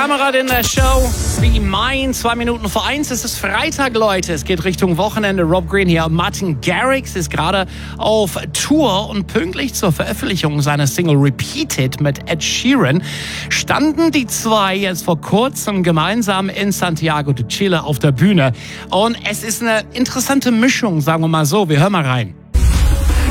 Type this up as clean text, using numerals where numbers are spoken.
Kamerad in der Show. Be Mine, 2 Minuten vor 1. Es ist Freitag, Leute. Es geht Richtung Wochenende. Rob Green hier. Martin Garrix ist gerade auf Tour und pünktlich zur Veröffentlichung seiner Single Repeated mit Ed Sheeran standen die zwei jetzt vor kurzem gemeinsam in Santiago de Chile auf der Bühne. Und es ist eine interessante Mischung, sagen wir mal so. Wir hören mal rein.